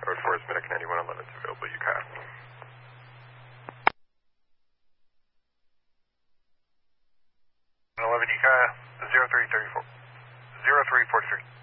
Road 4 is Medic 91 11, it's available, Ukiah. 11 Ukiah, 0334, 0343.